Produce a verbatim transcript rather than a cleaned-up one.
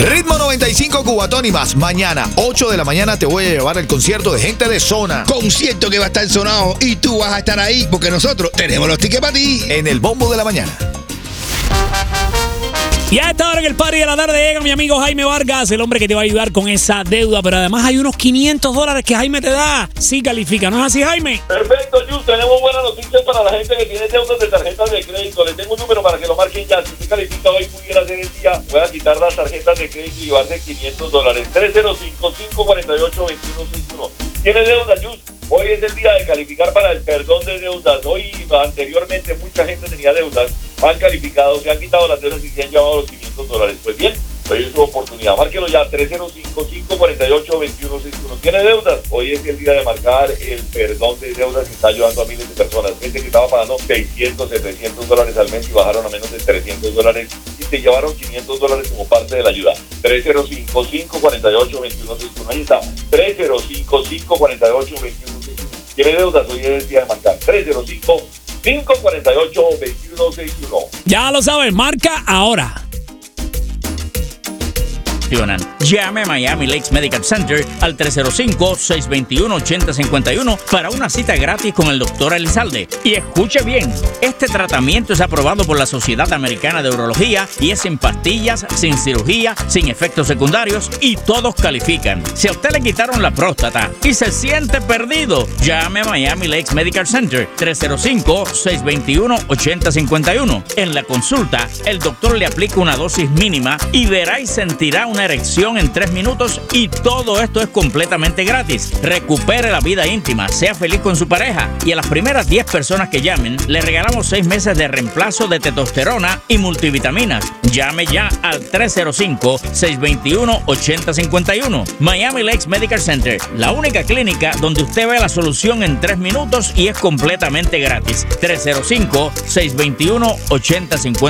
Ritmo noventa y cinco Cubatón y más. Mañana, ocho de la mañana, te voy a llevar al concierto de Gente de Zona. Concierto que va a estar sonado y tú vas a estar ahí porque nosotros tenemos los tickets para ti. En el Bombo de la Mañana. Y a esta hora en el party de la tarde llega mi amigo Jaime Vargas, el hombre que te va a ayudar con esa deuda. Pero además hay unos quinientos dólares que Jaime te da. Sí califica, ¿no es así, Jaime? Perfecto, Jus. Tenemos buenas noticias para la gente que tiene deudas de tarjetas de crédito. Les tengo un número para que lo marquen ya. Si usted califica hoy, pudiera ser el día. Voy a quitar las tarjetas de crédito y llevarse quinientos dólares. tres cero cinco, cinco cuatro ocho, dos uno seis uno. ¿Tiene deuda, Jus? Hoy es el día de calificar para el perdón de deudas. Hoy, anteriormente, mucha gente tenía deudas. Han calificado, se han quitado las deudas y se han llevado los quinientos dólares. Pues bien, hoy es su oportunidad. Márquelo ya, tres cero cinco, cinco cuatro ocho, dos uno seis uno. ¿Tiene deudas? Hoy es el día de marcar el perdón de deudas que está ayudando a miles de personas. Gente que estaba pagando seiscientos, setecientos dólares al mes y bajaron a menos de trescientos dólares y se llevaron quinientos dólares como parte de la ayuda. tres cero cinco, cinco cuatro ocho, dos uno seis uno. Ahí está, tres cero cinco, cinco cuatro ocho, dos uno seis uno. ¿Tiene deudas? Hoy es el día de marcar tres cero cinco, cinco cuatro ocho, dos uno seis uno. Ya lo sabes, marca ahora. Llame a Miami Lakes Medical Center al tres cero cinco, seis dos uno, ocho cero cinco uno para una cita gratis con el doctor Elizalde. Y escuche bien, este tratamiento es aprobado por la Sociedad Americana de Urología y es sin pastillas, sin cirugía, sin efectos secundarios y todos califican. Si a usted le quitaron la próstata y se siente perdido, llame a Miami Lakes Medical Center tres cero cinco, seis dos uno, ocho cero cinco uno. En la consulta, el doctor le aplica una dosis mínima y verá y sentirá una erección en tres minutos y todo esto es completamente gratis. Recupere la vida íntima, sea feliz con su pareja y a las primeras diez personas que llamen le regalamos seis meses de reemplazo de testosterona y multivitaminas. Llame ya al tres cero cinco, seis dos uno, ocho cero cinco uno. Miami Lakes Medical Center, la única clínica donde usted ve la solución en tres minutos y es completamente gratis. tres cero cinco, seis dos uno, ocho cero cinco